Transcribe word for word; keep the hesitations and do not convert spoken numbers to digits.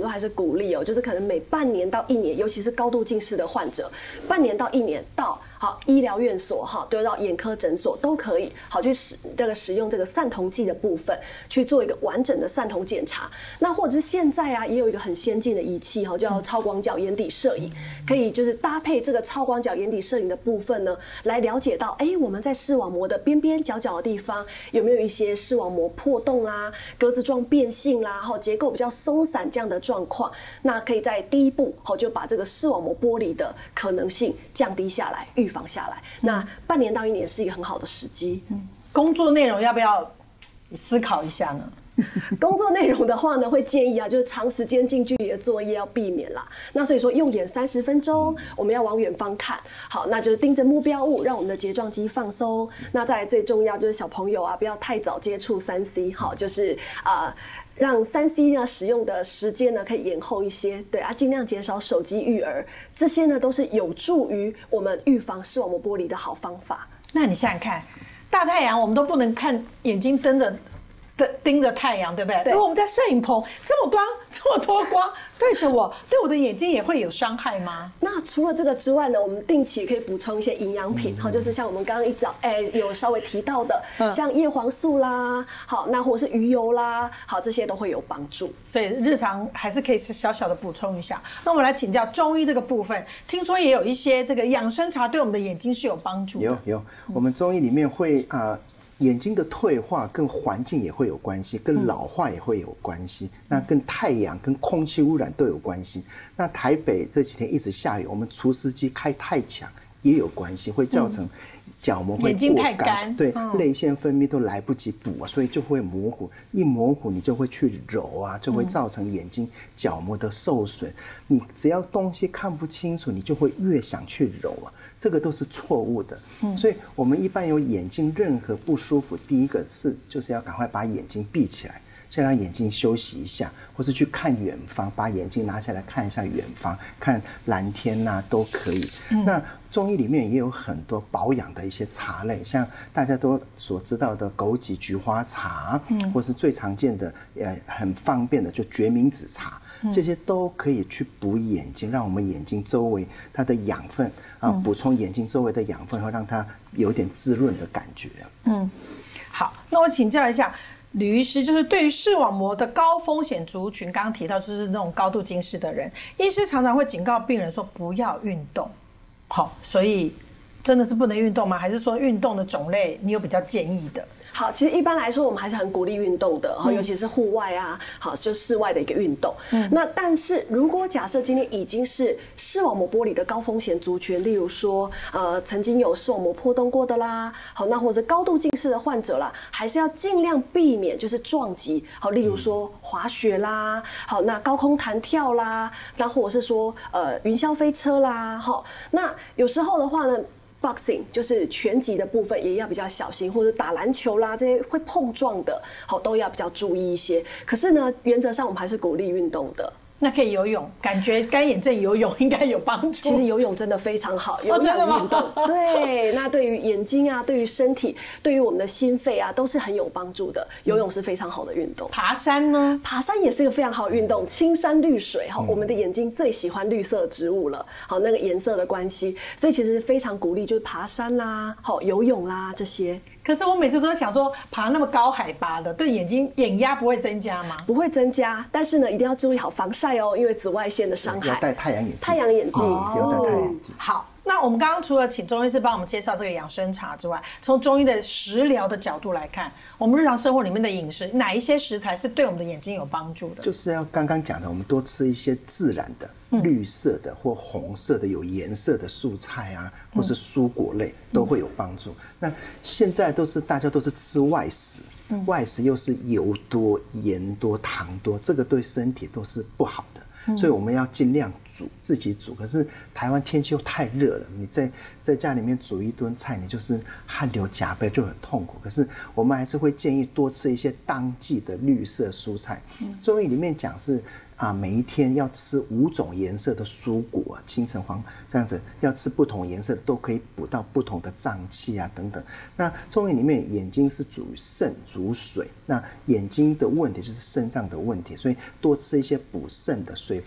都还是鼓励哦，就是可能每半年到一年，尤其是高度近视的患者，半年到一年到好医疗院所哈，对到眼科诊所都可以好去使这个使用这个散瞳剂的部分去做一个完整的散瞳检查。那或者是现在啊，也有一个很先进的仪器哈，叫超广角眼底摄影，可以就是搭配这个超广角眼底摄影的部分呢，来了解到哎、欸、我们在视网膜的边边角角的地方有没有一些视网膜破洞啦、格子状变性啦、哈结构比较松散这样的状况，那可以在第一步好就把这个视网膜剥离的可能性降低下来，预防下来。那半年到一年是一个很好的时机。 嗯，工作内容要不要思考一下呢？ 工作内容的话呢，会建议啊，就是长时间近距离的作业要避免啦。那所以说，用眼三十分钟，我们要往远方看，好，那就是盯着目标物，让我们的睫状肌放松。那再来最重要就是小朋友啊，不要太早接触三 C， 好，就是啊。呃让三 C 呢使用的时间呢可以延后一些，对啊，尽量减少手机育儿，这些呢都是有助于我们预防视网膜剥离的好方法。 那你想想看，大太阳我们都不能看，眼睛瞪着盯着太阳，对不对？对。如果我们在摄影棚这么光这么多光对着我，对我的眼睛也会有伤害吗？ 那除了这个之外呢，我们定期可以补充一些营养品，好、嗯，就是像我们刚刚一早哎有稍微提到的，嗯、像叶黄素啦，好，那或者是鱼油啦，好，这些都会有帮助。 所以日常还是可以小小的补充一下。那我们来请教中医这个部分，听说也有一些这个养生茶对我们的眼睛是有帮助的。 有有，我们中医里面会啊。呃眼睛的退化跟环境也会有关系，跟老化也会有关系，嗯、那跟太阳、跟空气污染都有关系。那台北这几天一直下雨，我们除湿机开太强也有关系，会造成角膜会过干，对，泪腺分泌都来不及补啊，所以就会模糊。一模糊，你就会去揉啊，就会造成眼睛角膜的受损。你只要东西看不清楚，你就会越想去揉啊。这个都是错误的，所以我们一般有眼睛任何不舒服，第一个是就是要赶快把眼睛闭起来，先让眼睛休息一下，或是去看远方，把眼睛拿下来看一下远方，看蓝天呐、啊、都可以。嗯、那中医里面也有很多保养的一些茶类，像大家都所知道的枸杞菊花茶，嗯，或是最常见的呃很方便的就决明子茶。这些都可以去补眼睛，让我们眼睛周围它的养分啊，补充眼睛周围的养分，会让它有点滋润的感觉。 嗯，好，那我请教一下吕医师，就是对于视网膜的高风险族群，刚刚提到就是那种高度近视的人，医师常常会警告病人说不要运动。好，所以真的是不能运动吗？还是说运动的种类你有比较建议的？ 好，其实一般来说，我们还是很鼓励运动的，嗯、尤其是户外啊，好，就室外的一个运动。嗯、那但是如果假设今天已经是视网膜剥离的高风险族群，例如说，呃，曾经有视网膜破洞过的啦，好，那或者高度近视的患者啦，还是要尽量避免就是撞击，好，例如说滑雪啦，好，那高空弹跳啦，那或者是说呃云霄飞车啦，好，那有时候的话呢。boxing 就是拳击的部分也要比较小心，或者打篮球啦这些会碰撞的，好都要比较注意一些。可是呢，原则上我们还是鼓励运动的。 那可以游泳，感觉干眼症游泳应该有帮助。 其实游泳真的非常好，有氧运动、哦、对，那对于眼睛啊，对于身体，对于我们的心肺啊，都是很有帮助的。游泳是非常好的运动。 爬山呢？ 爬山也是一个非常好的运动，青山绿水哈，我们的眼睛最喜欢绿色植物了，好那个颜色的关系，所以其实非常鼓励就是爬山啦，好游泳啦这些。 可是我每次都想说，爬那么高海拔的，对眼睛眼压不会增加吗？ 不会增加，但是呢，一定要注意好防晒哦，因为紫外线的伤害。 要戴太阳眼镜。 太阳眼镜， 哦、要戴太阳眼镜。 好，那我们刚刚除了请中医师帮我们介绍这个养生茶之外，从中医的食疗的角度来看，我们日常生活里面的饮食，哪一些食材是对我们的眼睛有帮助的？ 就是要刚刚讲的，我们多吃一些自然的。绿色的或红色的有颜色的蔬菜啊，或是蔬果类都会有帮助。那现在都是大家都是吃外食，外食又是油多、盐多、糖多，这个对身体都是不好的。所以我们要尽量煮，自己煮。可是台湾天气又太热了，你在在家里面煮一顿菜，你就是汗流浃背，就很痛苦。可是我们还是会建议多吃一些当季的绿色蔬菜。中医里面讲是。 啊，每一天要吃五种颜色的蔬果，青橙黄这样子，要吃不同颜色的都可以补到不同的脏器啊等等。那中医里面眼睛是主肾主水，那眼睛的问题就是肾脏的问题，所以多吃一些补肾的水分